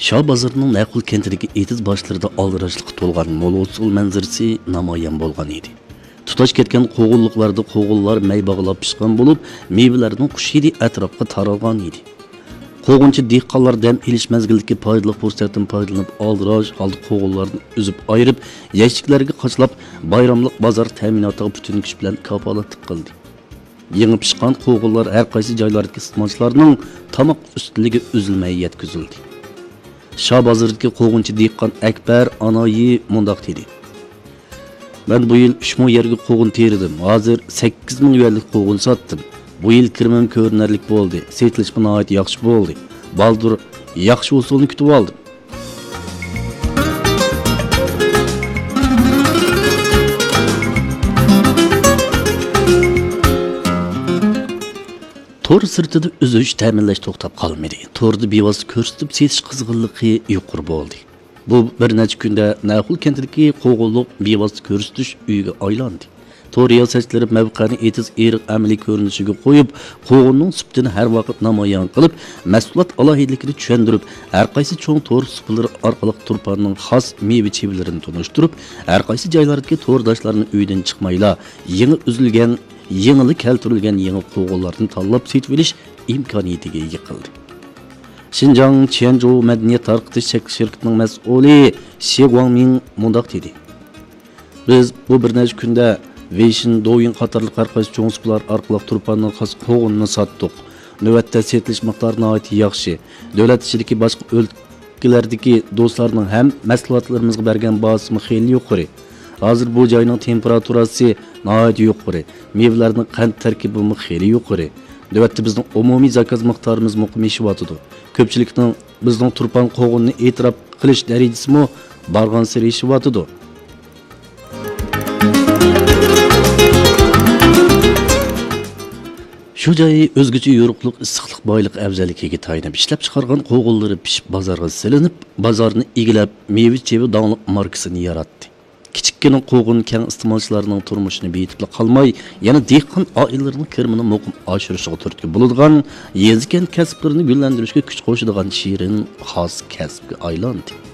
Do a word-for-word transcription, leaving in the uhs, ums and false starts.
Şah bazarının Naqul kentidagi etiz boshlarida aldirashliqqa to'lgan mo'l usul manzarasi namoyon bo'lgan edi. Tutash ketgan qo'g'illiqlarda qo'g'illar may bog'lab pishgan bo'lib, mevalarning xush hidi atrofga taralgan edi. Qo'g'inchi dehqonlar dam elish mazgilidagi foydali fursatdan foydalanib aldirash holda qo'g'illarni uzib ayirib, yashiklarga qochlab bayramlik bozor ta'minotiga butun kuch bilan kafolatlik qildi. Yangi pishgan qo'g'illar har qaysi joylardagi iste'molchilarning tomoq ustunligi uzilmay yetkazildi. Şah bazarındaki qo'g'inchi dehqon Akbar Anoyi mundoq dedi. Ben bu yil uch ming yerga qo'g'in teridim. Hozir sakkiz ming yuanlik qo'g'in sotdim. Bu yil kirmim ko'rinarlik bo'ldi. Setilish nihoyat yaxshi bo'ldi. Baldur yaxshi usulni kutib oldim. Tor sirtida uzush ta'minlash to'xtab qolmadi. Torda bevosita ko'rsatib setish qizg'inligi yuqori bo'ldi. Bu bir necha kunda Naqul kentidagi qo'g'illiq bevosita ko'rsatish uyiga aylandi. Tor riyosatchilari mavqani etiz eriq amaliy ko'rinishiga qo'yib, qo'g'inning sifatini har vaqt namoyon qilib, mas'uliyat alohidligini tushuntirib, har qaysi cho'ng tor supilari orqali turpanning xos meva chebilarini tunishtirib, har qaysi joylardagi tordashlarning uyidan chiqmayla, yangi uzilgan yengili keltirilgan yangi qo'g'illarni tanlab setib olish imkoniyatiga ega qildi. Xinjiang Qianzhou madaniyat tarqatish shirkatining mas'uli Xie Guangming mundoq dedi. Biz bu bir necha kunda Weishin Douyin qatorli har qaysi cho'ng suplar orqali turpanning xos qo'g'inini sotdik. Navbatda setilish miqdori nihoyat yaxshi. Davlat ichidagi boshqa o'lkalardagi do'stlarning ham mahsulotlarimizga bergan bosimi xeyli yuqori. Hozir bu joyning temperaturasi nihoyat yuqori. Mevalarning qand tarkibi xeyli yuqori. Navbatda bizning umumiy zakaz miqdorimiz muqimlashyapti. Ko'pchilikning bizning turpan qo'g'inni e'tirof qilish darajasi mo borgan sari yashyapti. Shu joy o'zgacha yo'riqlik, issiqlik, boylik afzalligiga tayanib ishlab chiqargan qo'g'inlari pishib bozorga silinib, bozorni egilab, meva-cheva donliq markasini yaratdi. Kichikkina qo'g'in keng iste'molchilarning turmushini betibli qolmay, yana dehqon oilalarining kirmini muqim oshirishga turtki bo'ladigan, yezgan kasblarini gullantirishga kuch qo'shadigan shirin xos kasbga aylandi.